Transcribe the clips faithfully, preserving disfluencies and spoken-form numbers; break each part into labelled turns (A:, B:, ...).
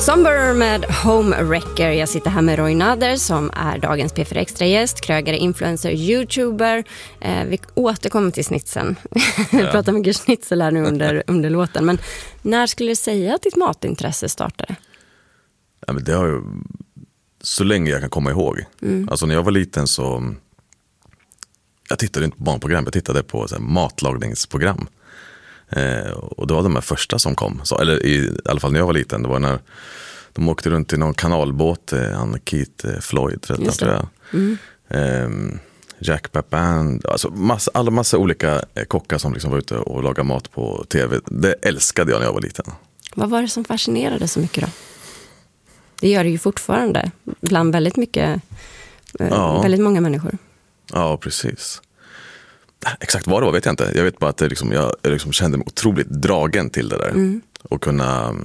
A: Somber med Homewrecker. Jag sitter här med Roy Nader som är dagens P fyra Extra-gäst, krögare, influencer, youtuber. Eh, vi återkommer till snitsen. Vi ja. pratar mycket snitsel här nu under, under låten. Men när skulle du säga att ditt matintresse startade?
B: Ja, men det har ju så länge jag kan komma ihåg. Mm. Alltså när jag var liten så jag tittade inte på barnprogram, jag tittade på så här, matlagningsprogram. Eh, och det var de här första som kom. Så, eller i, i alla fall när jag var liten. Det var när de åkte runt i någon kanalbåt. Eh, han Keith eh, Floyd tror jag. Mm. Eh, Jack Pappan. Alltså massa, alla massa olika eh, kockar som liksom var ute och lagade mat på tv. Det älskade jag när jag var liten.
A: Vad var det som fascinerade så mycket då? Det gör det ju fortfarande. Bland väldigt mycket eh, ja. väldigt många människor.
B: Ja, precis. Exakt vad det var vet jag inte. Jag vet bara att det liksom, jag liksom kände mig otroligt dragen till det där. Mm. Och kunna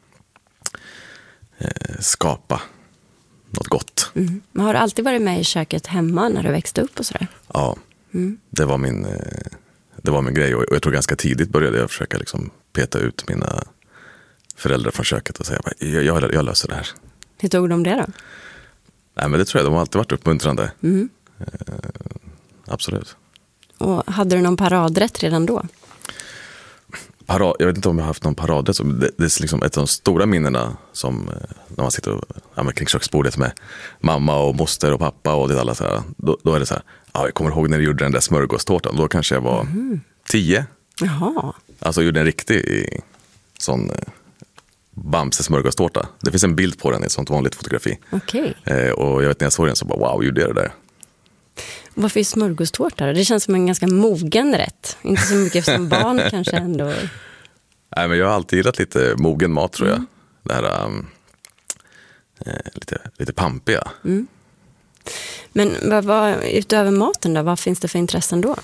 B: eh, skapa något gott.
A: Mm. Men har du alltid varit med i köket hemma när du växte upp och sådär?
B: Ja, mm. det, var min, eh, det var min grej. Och jag tror ganska tidigt började jag försöka liksom peta ut mina föräldrar från köket och säga jag, jag, jag löser det här.
A: Hur tog de det då?
B: Nej, men det tror jag, de har alltid varit uppmuntrande. Mm. Eh, absolut.
A: Och hade du någon paradrätt redan då?
B: Parad, jag vet inte om jag har haft någon paradrätt. Det, det är liksom ett av de stora minnena som när man sitter och, ja, kring köksbordet med mamma och moster och pappa och det alla så här, då, då är det så här, ja, jag kommer ihåg när jag gjorde den där smörgåstårtan. Då kanske jag var mm. tio.
A: Jaha.
B: Alltså jag gjorde en riktig sån Bamse smörgåstårta. Det finns en bild på den i ett sånt vanligt fotografi.
A: Okej.
B: Eh, och jag vet när jag såg den så bara, wow, gjorde jag det där?
A: Varför är smörgåstårta? Det känns som en ganska mogen rätt. Inte så mycket som barn kanske ändå.
B: Nej, men jag har alltid gillat lite mogen mat tror jag. Mm. Det här um, eh, lite, lite pampiga. Mm.
A: Men vad, vad, utöver maten då, vad finns det för intressen då?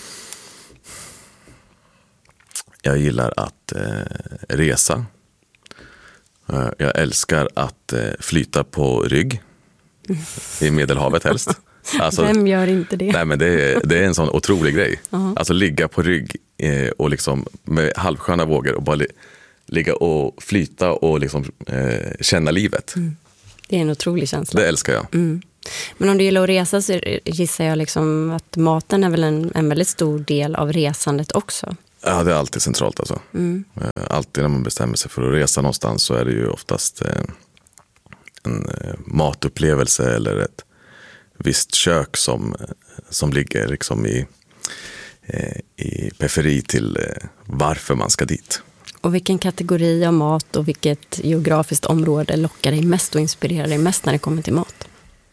B: Jag gillar att eh, resa. Uh, jag älskar att eh, flyta på rygg. Mm. I Medelhavet helst. Alltså,
A: vem gör inte det?
B: Nej, men det är, det är en sån otrolig grej. Uh-huh. Alltså ligga på rygg eh, och liksom med halvsköna vågor och bara li- ligga och flyta och liksom eh, känna livet. Mm.
A: Det är en otrolig känsla.
B: Det älskar jag. Mm.
A: Men om du gillar att resa så gissar jag liksom att maten är väl en, en väldigt stor del av resandet också.
B: Ja, det är alltid centralt alltså. Mm. Alltid när man bestämmer sig för att resa någonstans så är det ju oftast eh, en eh, matupplevelse eller ett visst kök som, som ligger liksom i, eh, i periferi till eh, varför man ska dit.
A: Och vilken kategori av mat och vilket geografiskt område lockar dig mest och inspirerar dig mest när det kommer till mat?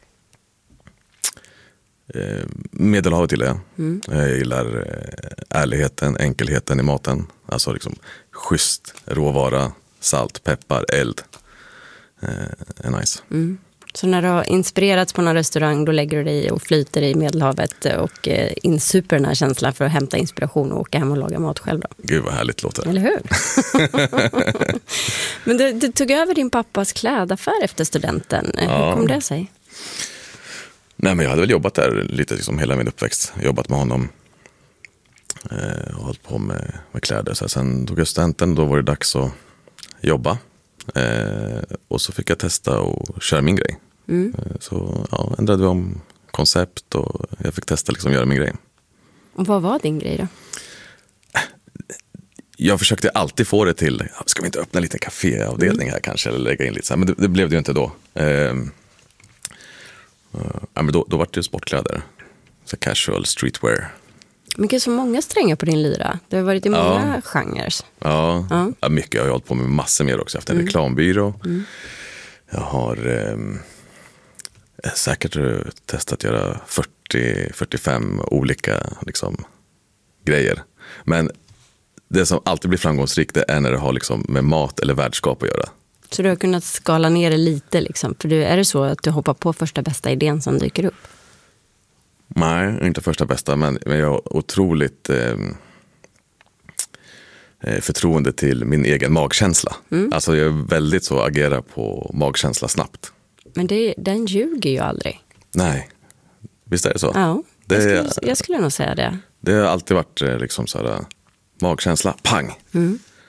B: Eh, Medelhavet gillar jag. Mm. Jag gillar eh, ärligheten, enkelheten i maten. Alltså liksom schysst råvara, salt, peppar, eld. Eh, är nice. Mm.
A: Så när du har inspirerats på någon restaurang då lägger du dig och flyter i Medelhavet och eh, insuper den här känslan för att hämta inspiration och åka hem och laga mat själv då.
B: Gud vad härligt låter.
A: Eller hur? Men du, du tog över din pappas klädaffär efter studenten. Ja. Hur kom det sig?
B: Nej, men jag hade väl jobbat där lite liksom hela min uppväxt. Jobbat med honom eh, och hållit på med, med kläder. Så sen tog jag studenten, då var det dags att jobba. Eh, och så fick jag testa och köra min grej. Mm. Eh, så ja, ändrade vi om koncept och jag fick testa liksom göra min grej.
A: Och vad var din grej då?
B: Jag försökte alltid få det till, ska vi inte öppna en liten kaféavdelning här kanske eller lägga in lite så här, men det, det blev det ju inte då. Eh, Ja, men då, då var det ju sportkläder. Så casual, streetwear.
A: Men det är så många strängar på din lyra. Det har varit i många ja. genrer.
B: Ja, ja. ja, mycket. Jag har hållit på med massor mer också. Jag har haft en mm. reklambyrå. Mm. Jag har eh, säkert testat att göra fyrtio till fyrtiofem olika liksom, grejer. Men det som alltid blir framgångsrikt det är när det har liksom, med mat eller värdskap att göra.
A: Så du har kunnat skala ner det lite liksom? För du, är det så att du hoppar på första bästa idén som dyker upp?
B: Nej, inte första bästa, men, men jag har otroligt eh, förtroende till min egen magkänsla. Mm. Alltså jag är väldigt så agerar på magkänsla snabbt. Men
A: det, den ljuger ju aldrig.
B: Nej, visst är det så?
A: Ja, det, jag, skulle, jag skulle nog säga det.
B: Det har alltid varit liksom så här, magkänsla, pang. Mm.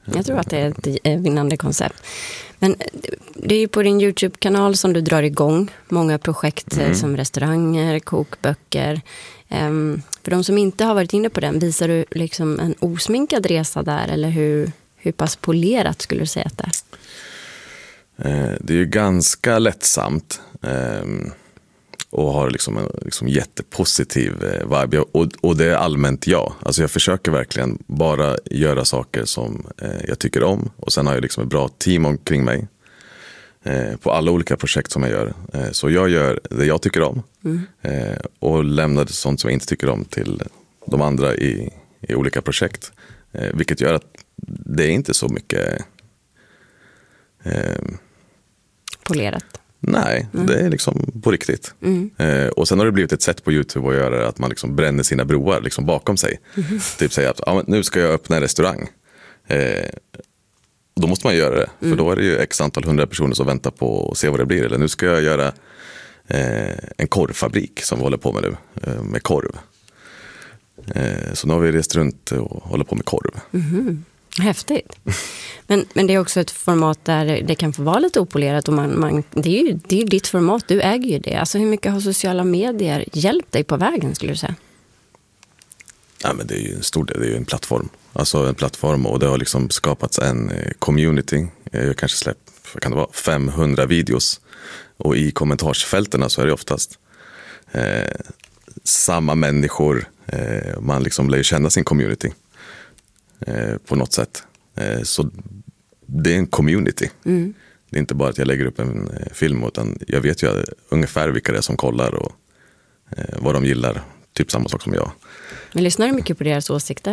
A: Jag tror att det är ett vinnande koncept. Men det är ju på din YouTube-kanal som du drar igång många projekt mm. som restauranger, kokböcker. Um, för de som inte har varit inne på den, visar du liksom en osminkad resa där? Eller hur, hur pass polerat skulle du säga att det är?
B: Eh, det är ju ganska lättsamt. Eh, och har liksom en liksom jättepositiv eh, vibe. Och, och det är allmänt jag. Alltså jag försöker verkligen bara göra saker som eh, jag tycker om. Och sen har jag liksom ett bra team omkring mig. Eh, på alla olika projekt som jag gör. Eh, så jag gör det jag tycker om. Mm. Eh, och lämnar sånt som jag inte tycker om till de andra i, i olika projekt. Eh, vilket gör att det är inte så mycket... Eh,
A: polerat.
B: Nej, mm. det är liksom på riktigt. Mm. Eh, och sen har det blivit ett sätt på YouTube att göra det, att man liksom bränner sina broar liksom bakom sig. Mm. Typ säga att ah, nu ska jag öppna en restaurang. Eh, då måste man göra det, mm. för då är det ju x antal hundra personer som väntar på att se vad det blir. Eller nu ska jag göra eh, en korvfabrik som vi håller på med nu, eh, med korv. Eh, så nu har vi rest runt och håller på med korv.
A: Mm. Häftigt. Men, men det är också ett format där det kan få vara lite opolerat. Och man, man, det, är ju, det är ju ditt format, du äger ju det. Alltså hur mycket har sociala medier hjälpt dig på vägen skulle du säga?
B: Ja, men det är ju en stor del, det är ju en plattform. Alltså en plattform, och det har liksom skapats en community. Jag kanske släppt, vad kan det vara, femhundra videos. Och i kommentarsfälterna så är det oftast eh, samma människor. Eh, man liksom lär känna sin community. På något sätt. Så det är en community. Mm. Det är inte bara att jag lägger upp en film, utan jag vet ju ungefär vilka det är som kollar och vad de gillar. Typ samma sak som jag.
A: Men lyssnar du mycket på deras åsikter?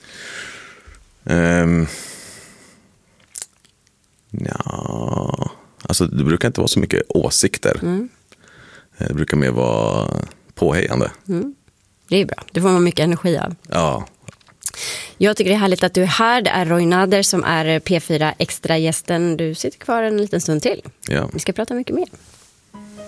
B: Um, ja, alltså det brukar inte vara så mycket åsikter. Mm. Det brukar mer vara påhejande. Mm.
A: Det är bra. Det får man mycket energi av.
B: Ja.
A: Jag tycker det är härligt att du är här. Det är Roy Nader som är P fyra Extra-gästen. Du sitter kvar en liten stund till.
B: Ja.
A: Vi ska prata mycket mer.